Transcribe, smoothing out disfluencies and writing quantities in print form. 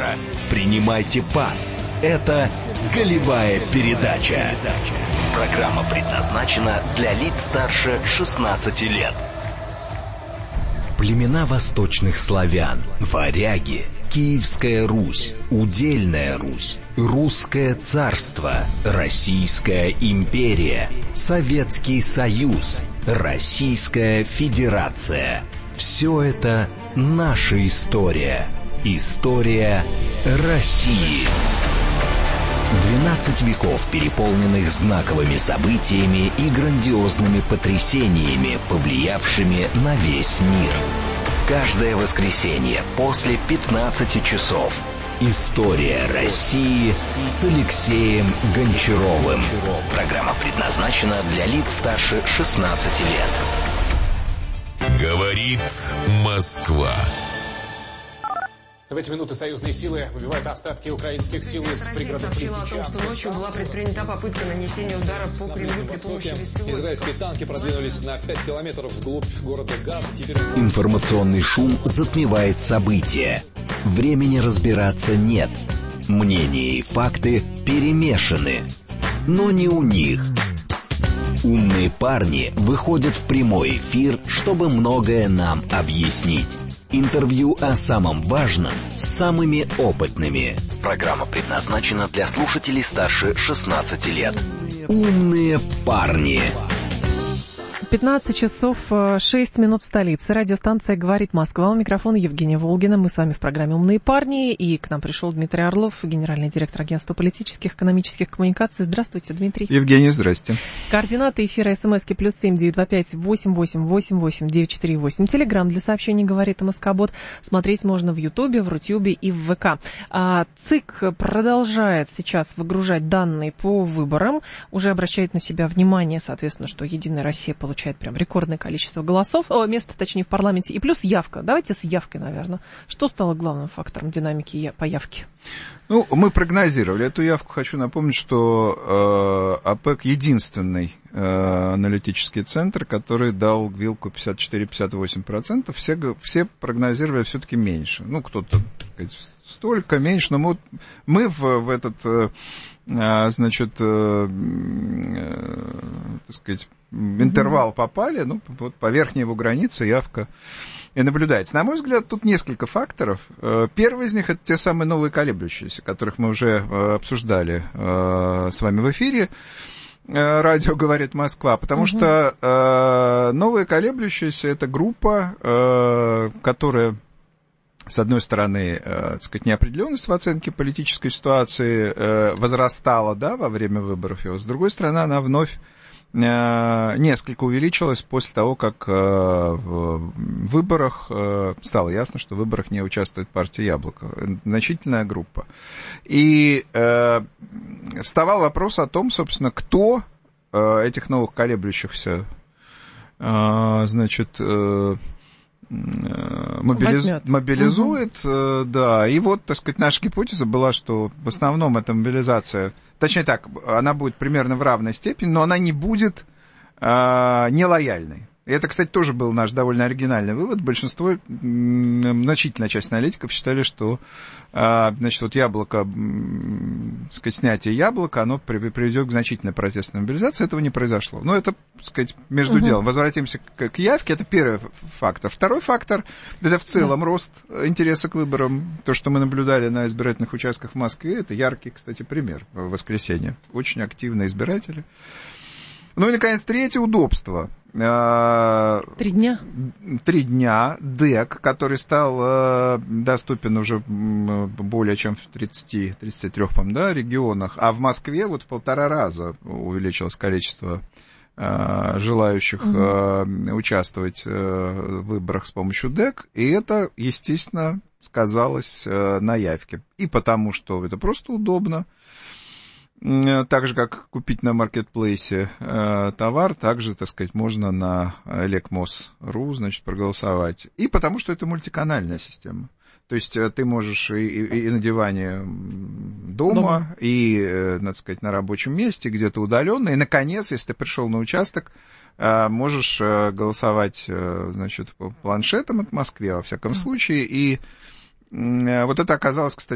Принимайте пас. Это «Голевая передача». Программа предназначена для лиц старше 16 лет. Племена восточных славян, варяги, Киевская Русь, Удельная Русь, Русское царство, Российская империя, Советский Союз, Российская Федерация. Все это наша история. История России. 12 веков, переполненных знаковыми событиями и грандиозными потрясениями, повлиявшими на весь мир. Каждое воскресенье после 15 часов. История России с Алексеем Гончаровым. Программа предназначена для лиц старше 16 лет. Говорит Москва. В эти минуты союзные силы выбивают остатки украинских сил из пригородов Лисичанска. О том, что ночью была предпринята попытка нанесения удара по Кремлю при помощи беспилотников. Израильские танки продвинулись на 5 километров вглубь города Газ. Информационный шум затмевает события. Времени разбираться нет. Мнения и факты перемешаны. Но не у них. Умные парни выходят в прямой эфир, чтобы многое нам объяснить. Интервью о самом важном с самыми опытными. Программа предназначена для слушателей старше 16 лет. Умные парни. 15 часов 6 минут в столице. Радиостанция «Говорит Москва». У микрофона Евгения Волгина. Мы с вами в программе «Умные парни». И к нам пришел Дмитрий Орлов, генеральный директор агентства политических, экономических коммуникаций. Здравствуйте, Дмитрий. Евгений, здрасте. Координаты эфира СМСки +7 925 88 88 948. Телеграм для сообщений «Говорит МСК-бот». Смотреть можно в Ютубе, в Рутюбе и в ВК. ЦИК продолжает сейчас выгружать данные по выборам. Уже обращает на себя внимание, соответственно, что «Единая Россия» получает прям рекордное количество голосов, места, точнее, в парламенте, и плюс явка. Давайте с явкой, наверное. Что стало главным фактором динамики по явке? Ну, мы прогнозировали эту явку. Хочу напомнить, что АПЭК единственный аналитический центр, который дал вилку 54-58%. Все прогнозировали все-таки меньше. Ну, кто-то, так сказать, столько, меньше, но мы в этот, значит, так сказать, интервал попали, ну, вот по верхней его границе явка и наблюдается. На мой взгляд, тут несколько факторов. Первый из них — это те самые новые колеблющиеся, которых мы уже обсуждали с вами в эфире. Радио «Говорит Москва», потому что новые колеблющиеся — это группа, которая, с одной стороны, так сказать, неопределенность в оценке политической ситуации возрастала, да, во время выборов, и с другой стороны, она вновь несколько увеличилась после того, как в выборах стало ясно, что в выборах не участвует партия «Яблоко». Значительная группа. И вставал вопрос о том, собственно, кто этих новых колеблющихся, значит, мобилизует, да, и вот, так сказать, наша гипотеза была, что в основном эта мобилизация, точнее так, она будет примерно в равной степени, но она не будет нелояльной. И это, кстати, тоже был наш довольно оригинальный вывод. Большинство, значительная часть аналитиков считали, что, значит, вот яблоко, так сказать, снятие яблока, оно приведет к значительной протестной мобилизации. Этого не произошло. Но это, так сказать, между делом. Возвратимся к явке. Это первый фактор. Второй фактор — это в целом рост интереса к выборам. То, что мы наблюдали на избирательных участках в Москве, это яркий, кстати, пример в воскресенье. Очень активные избиратели. Ну и, наконец, третье — удобство. 3 дня? 3 дня. ДЭК, который стал доступен уже более чем в 33, по-моему, да, регионах. А в Москве вот в 1,5 раза увеличилось количество желающих участвовать в выборах с помощью ДЭК. И это, естественно, сказалось на явке. И потому что это просто удобно. Так же, как купить на маркетплейсе товар, также, так сказать, можно на elecmos.ru, значит, проголосовать. И потому что это мультиканальная система. То есть ты можешь и на диване дома, и, надо сказать, на рабочем месте, где-то удаленно. И, наконец, если ты пришел на участок, можешь голосовать, значит, по планшетам от Москвы, во всяком случае. И вот это оказалось, кстати,